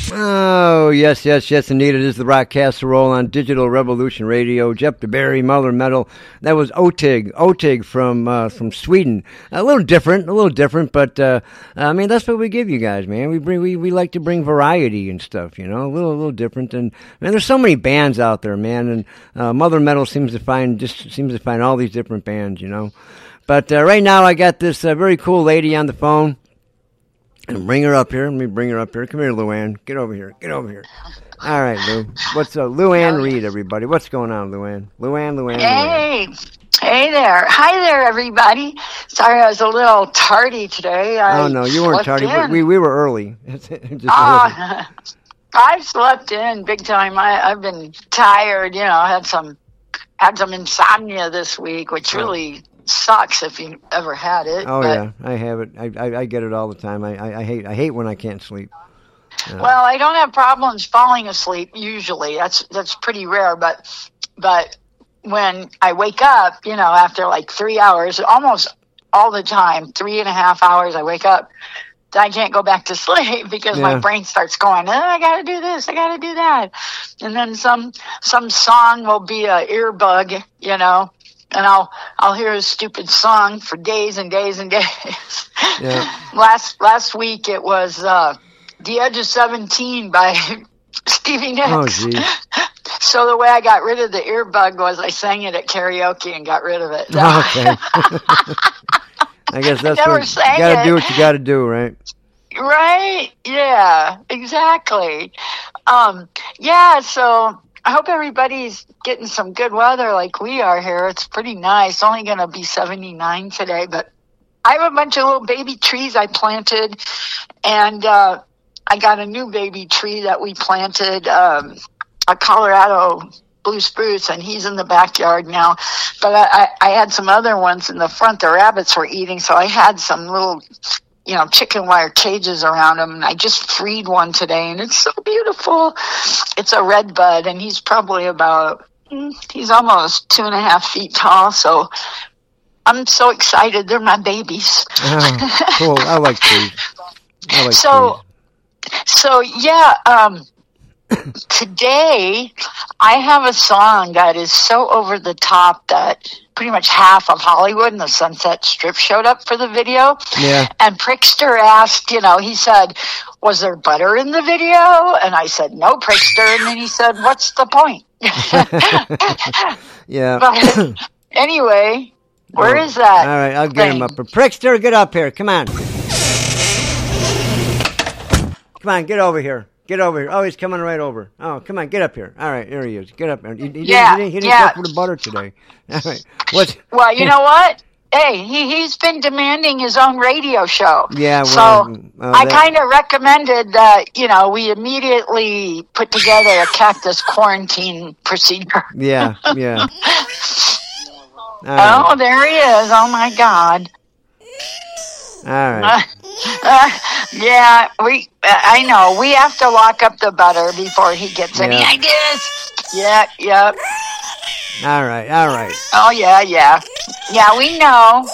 Oh, yes, indeed. It is the Rock Casserole on Digital Revolution Radio. Jeff DeBerry, Muller Metal. That was Otig from Sweden. A little different, but I mean, that's what we give you guys, man. We like to bring variety and stuff, you know, a little different. And man, there's so many bands out there, man. And Muller Metal seems to find all these different bands, you know. But right now, I got this very cool lady on the phone. And bring her up here. Let me bring her up here. Come here, Luann. Get over here. All right, Lou. What's up? Luann Reed, everybody. What's going on, Luann? Luann. Hey. Hey there. Hi there, everybody. Sorry I was a little tardy today. Oh, no, you weren't tardy. We were early. I slept in big time. I've been tired. You know, had some insomnia this week, which really sucks if you ever had it. Oh, yeah, I have it. I get it all the time. I hate when I can't sleep. Well, I don't have problems falling asleep usually. That's pretty rare, but when I wake up, you know, after like 3 hours, almost all the time, 3.5 hours, I wake up, I can't go back to sleep because my brain starts going, I got to do this, I got to do that. And then some song will be a earbug, you know, and I'll hear a stupid song for days and days and days. Yeah. Last week it was The Edge of 17 by Stevie Nicks. Oh, geez. So the way I got rid of the earbug was I sang it at karaoke and got rid of it. So. Okay. I guess that's what you got to do. What you got to do, right? Right. Yeah. Exactly. Yeah. So I hope everybody's getting some good weather like we are here. It's pretty nice. Only going to be 79 today, but I have a bunch of little baby trees I planted, and I got a new baby tree that we planted, a Colorado blue spruce, and he's in the backyard now. But I had some other ones in the front the rabbits were eating, so I had some little, you know, chicken wire cages around them, and I just freed one today, and it's so beautiful. It's a red bud, and he's probably he's almost 2.5 feet tall, so I'm so excited. They're my babies. Oh, cool. I like trees. trees. So yeah, today I have a song that is so over the top that pretty much half of Hollywood and the Sunset Strip showed up for the video. Yeah. And Prickster asked, you know, he said, was there butter in the video? And I said, no, Prickster. And then he said, what's the point? Yeah. But anyway, where is that? All right, I'll get him up. Prickster, get up here. Come on. Come on, get over here. Oh, he's coming right over. Oh, come on, get up here. All right, there he is. Get up here. He didn't go for the butter today. All right. Well, you know what? Hey, he's been demanding his own radio show. Yeah, well, so I kind of recommended that, you know, we immediately put together a cactus quarantine procedure. Yeah. Oh, there he is. Oh, my God. All right. Yeah, I know. We have to lock up the butter before he gets any ideas. Yeah. All right. Oh, yeah. Yeah, we know.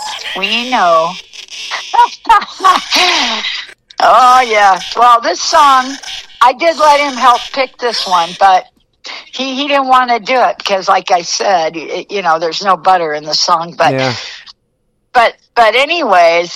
Oh, yeah. Well, this song, I did let him help pick this one, but he didn't want to do it because, like I said, you know, there's no butter in the song. But yeah. But anyways,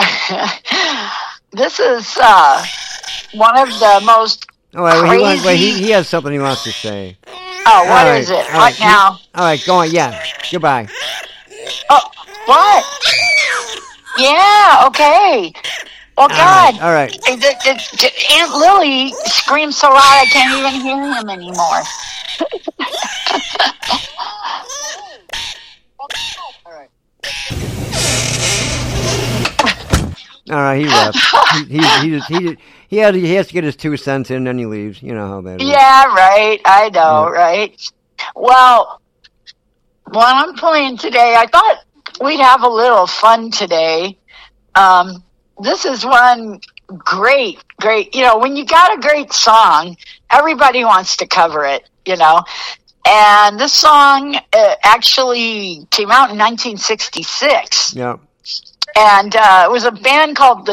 this is one of the most crazy... he has something he wants to say. Oh, what is it? What now? All right, go on. Yeah, goodbye. Oh, what? Yeah, okay. Well, God. All right. Aunt Lily screams so loud I can't even hear him anymore. All right, he left. He has to get his 2 cents in, then he leaves. You know how that is. Yeah, right. I know, right? Well, what I'm playing today, I thought we'd have a little fun today. This is one great, you know, when you got a great song, everybody wants to cover it, you know. And this song actually came out in 1966. Yeah. And it was a band called The